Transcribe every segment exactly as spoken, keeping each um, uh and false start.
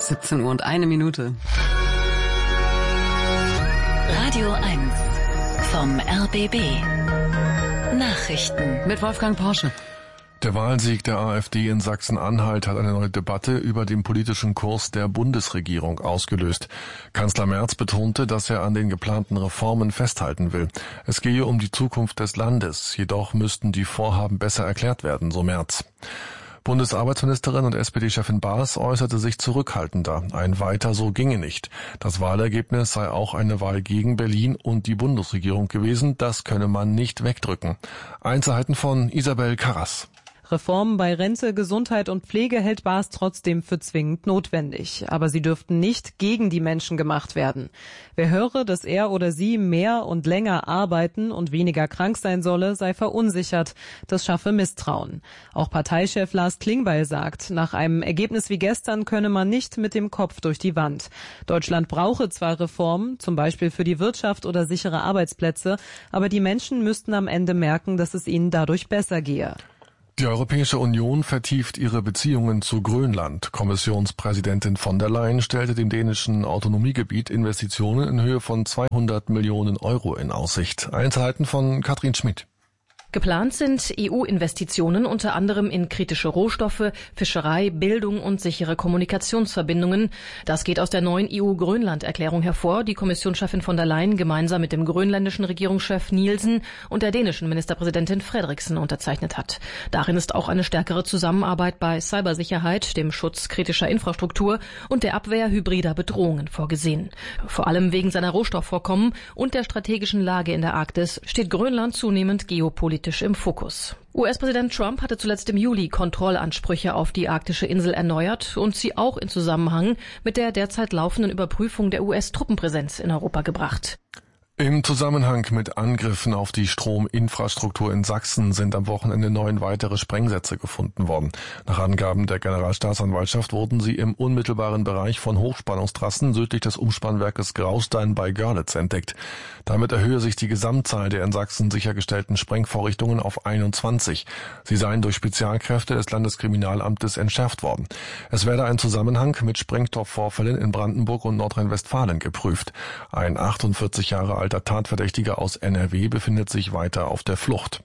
siebzehn Uhr und eine Minute. Radio eins vom R B B. Nachrichten mit Wolfgang Porsche. Der Wahlsieg der AfD in Sachsen-Anhalt hat eine neue Debatte über den politischen Kurs der Bundesregierung ausgelöst. Kanzler Merz betonte, dass er an den geplanten Reformen festhalten will. Es gehe um die Zukunft des Landes, jedoch müssten die Vorhaben besser erklärt werden, so Merz. Bundesarbeitsministerin und S P D-Chefin Baas äußerte sich zurückhaltender. Ein Weiter so ginge nicht. Das Wahlergebnis sei auch eine Wahl gegen Berlin und die Bundesregierung gewesen. Das könne man nicht wegdrücken. Einzelheiten von Isabel Karras. Reformen bei Rente, Gesundheit und Pflege hält Baas trotzdem für zwingend notwendig. Aber sie dürften nicht gegen die Menschen gemacht werden. Wer höre, dass er oder sie mehr und länger arbeiten und weniger krank sein solle, sei verunsichert. Das schaffe Misstrauen. Auch Parteichef Lars Klingbeil sagt, nach einem Ergebnis wie gestern könne man nicht mit dem Kopf durch die Wand. Deutschland brauche zwar Reformen, zum Beispiel für die Wirtschaft oder sichere Arbeitsplätze, aber die Menschen müssten am Ende merken, dass es ihnen dadurch besser gehe. Die Europäische Union vertieft ihre Beziehungen zu Grönland. Kommissionspräsidentin von der Leyen stellte dem dänischen Autonomiegebiet Investitionen in Höhe von zweihundert Millionen Euro in Aussicht. Einzelheiten von Katrin Schmidt. Geplant sind E U-Investitionen unter anderem in kritische Rohstoffe, Fischerei, Bildung und sichere Kommunikationsverbindungen. Das geht aus der neuen E U-Grönland-Erklärung hervor, die Kommissionschefin von der Leyen gemeinsam mit dem grönländischen Regierungschef Nielsen und der dänischen Ministerpräsidentin Frederiksen unterzeichnet hat. Darin ist auch eine stärkere Zusammenarbeit bei Cybersicherheit, dem Schutz kritischer Infrastruktur und der Abwehr hybrider Bedrohungen vorgesehen. Vor allem wegen seiner Rohstoffvorkommen und der strategischen Lage in der Arktis steht Grönland zunehmend geopolitisch im Fokus. U S-Präsident Trump hatte zuletzt im Juli Kontrollansprüche auf die arktische Insel erneuert und sie auch in Zusammenhang mit der derzeit laufenden Überprüfung der U S-Truppenpräsenz in Europa gebracht. Im Zusammenhang mit Angriffen auf die Strominfrastruktur in Sachsen sind am Wochenende neun weitere Sprengsätze gefunden worden. Nach Angaben der Generalstaatsanwaltschaft wurden sie im unmittelbaren Bereich von Hochspannungstrassen südlich des Umspannwerkes Graustein bei Görlitz entdeckt. Damit erhöhe sich die Gesamtzahl der in Sachsen sichergestellten Sprengvorrichtungen auf einundzwanzig. Sie seien durch Spezialkräfte des Landeskriminalamtes entschärft worden. Es werde ein Zusammenhang mit Sprengstoffvorfällen in Brandenburg und Nordrhein-Westfalen geprüft. Ein achtundvierzig Jahre alter Tatverdächtiger aus N R W befindet sich weiter auf der Flucht.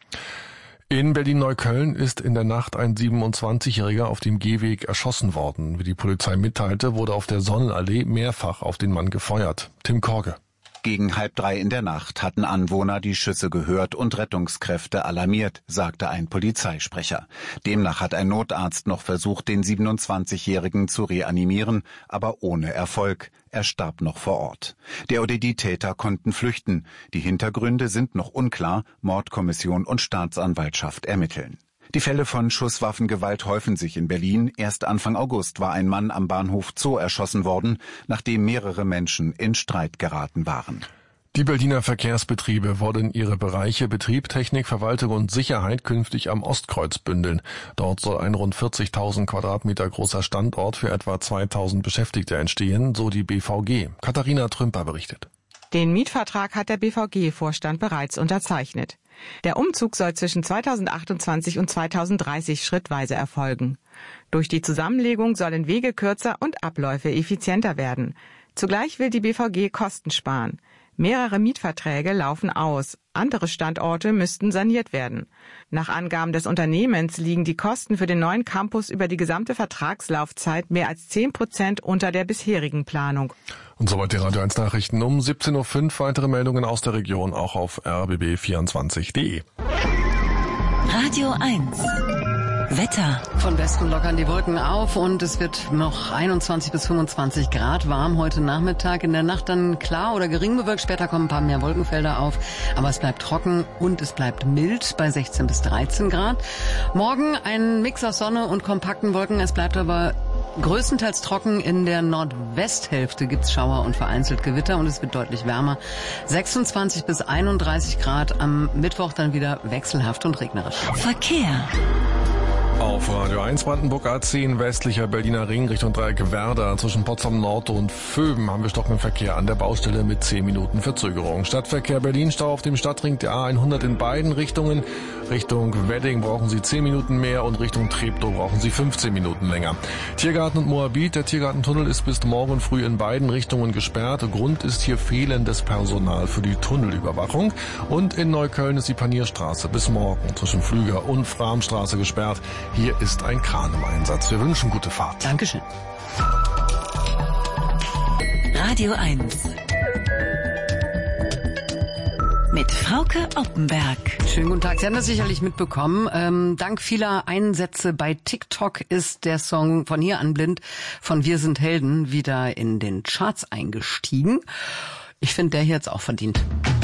In Berlin-Neukölln ist in der Nacht ein siebenundzwanzigjähriger auf dem Gehweg erschossen worden. Wie die Polizei mitteilte, wurde auf der Sonnenallee mehrfach auf den Mann gefeuert. Tim Korge. Gegen halb drei in der Nacht hatten Anwohner die Schüsse gehört und Rettungskräfte alarmiert, sagte ein Polizeisprecher. Demnach hat ein Notarzt noch versucht, den siebenundzwanzigjährigen zu reanimieren, aber ohne Erfolg. Er starb noch vor Ort. Der oder die Täter konnten flüchten. Die Hintergründe sind noch unklar. Mordkommission und Staatsanwaltschaft ermitteln. Die Fälle von Schusswaffengewalt häufen sich in Berlin. Erst Anfang August war ein Mann am Bahnhof Zoo erschossen worden, nachdem mehrere Menschen in Streit geraten waren. Die Berliner Verkehrsbetriebe wollen ihre Bereiche Betrieb, Technik, Verwaltung und Sicherheit künftig am Ostkreuz bündeln. Dort soll ein rund vierzigtausend Quadratmeter großer Standort für etwa zweitausend Beschäftigte entstehen, so die B V G. Katharina Trümper berichtet. Den Mietvertrag hat der B V G-Vorstand bereits unterzeichnet. Der Umzug soll zwischen zweitausendachtundzwanzig und zweitausenddreißig schrittweise erfolgen. Durch die Zusammenlegung sollen Wege kürzer und Abläufe effizienter werden. Zugleich will die B V G Kosten sparen. Mehrere Mietverträge laufen aus. Andere Standorte müssten saniert werden. Nach Angaben des Unternehmens liegen die Kosten für den neuen Campus über die gesamte Vertragslaufzeit mehr als zehn Prozent unter der bisherigen Planung. Und soweit die Radio eins Nachrichten um siebzehn Uhr fünf. Weitere Meldungen aus der Region auch auf r b b vierundzwanzig punkt de. Radio eins Wetter. Von Westen lockern die Wolken auf und es wird noch einundzwanzig bis fünfundzwanzig Grad warm heute Nachmittag. In der Nacht dann klar oder gering bewölkt. Später kommen ein paar mehr Wolkenfelder auf. Aber es bleibt trocken und es bleibt mild bei sechzehn bis dreizehn Grad. Morgen ein Mix aus Sonne und kompakten Wolken. Es bleibt aber größtenteils trocken. In der Nordwesthälfte gibt's Schauer und vereinzelt Gewitter und es wird deutlich wärmer. sechsundzwanzig bis einunddreißig Grad. Am Mittwoch dann wieder wechselhaft und regnerisch. Verkehr. Auf Radio eins Brandenburg A zehn, westlicher Berliner Ring Richtung Dreieck Werder. Zwischen Potsdam Nord und Vöben haben wir stockenden Verkehr an der Baustelle mit zehn Minuten Verzögerung. Stadtverkehr Berlin, Stau auf dem Stadtring der A hundert in beiden Richtungen. Richtung Wedding brauchen Sie zehn Minuten mehr und Richtung Treptow brauchen Sie fünfzehn Minuten länger. Tiergarten und Moabit, der Tiergartentunnel ist bis morgen früh in beiden Richtungen gesperrt. Grund ist hier fehlendes Personal für die Tunnelüberwachung. Und in Neukölln ist die Panierstraße bis morgen zwischen Flüger und Framstraße gesperrt. Hier ist ein Kran im Einsatz. Wir wünschen gute Fahrt. Dankeschön. Radio eins. Mit Frauke Oppenberg. Schönen guten Tag. Sie haben das sicherlich mitbekommen. Ähm, dank vieler Einsätze bei TikTok ist der Song Von hier an blind von Wir sind Helden wieder in den Charts eingestiegen. Ich finde, der hier jetzt auch verdient.